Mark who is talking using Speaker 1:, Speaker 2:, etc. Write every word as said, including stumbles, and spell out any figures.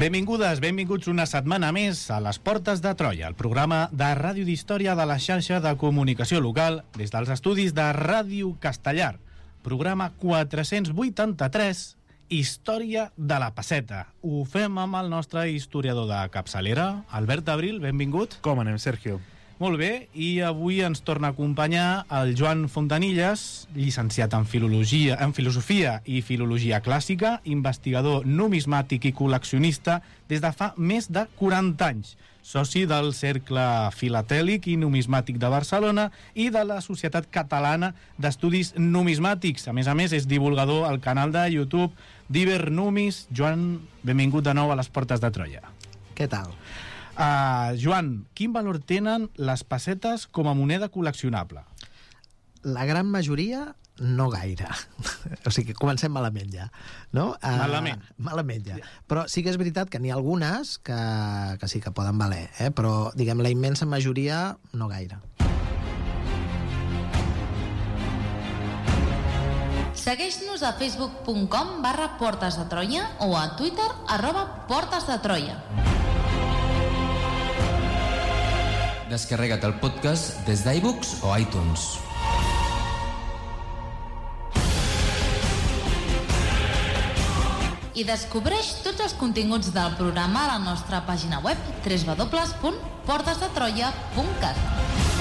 Speaker 1: Benvingudes, benvinguts una setmana més a Les Portes de Troia, el programa de ràdio d'història de la xarxa de comunicació local des dels estudis de Ràdio Castellar. Programa quatre-cents vuitanta-tres, Història de la Pesseta. Ho fem amb el nostre historiador de capçalera, Albert Abril, benvingut.
Speaker 2: Com anem, Sergio?
Speaker 1: Molt bé, i avui ens torna a acompanyar el Joan Fontanilles, llicenciat en filologia, en filosofia i filologia clàssica, investigador numismàtic i col·leccionista des de fa més de quaranta anys, soci del Cercle Filatèlic i Numismàtic de Barcelona i de la Societat Catalana d'Estudis Numismàtics. A més a més, és divulgador al canal de YouTube d'Ibernumis. Joan, benvingut de nou a les Portes de Troia.
Speaker 3: Què tal?
Speaker 1: Uh, Joan, quin valor tenen les pessetes com a moneda col·leccionable?
Speaker 3: La gran majoria no gaire. O sigui, comencem malament ja, no? Uh,
Speaker 1: malament.
Speaker 3: Malament ja. Però sí que és veritat que n'hi ha algunes que, que sí que poden valer, eh? Però, diguem, la immensa majoria no gaire.
Speaker 4: Segueix-nos a facebook punt com barra Portes de Troia o a Twitter arroba Portes de Troia.
Speaker 5: Descarrega't el podcast des d'iBooks o iTunes.
Speaker 4: I descobreix tots els continguts del programa a la nostra pàgina web w w w punt portes de troia punt cat.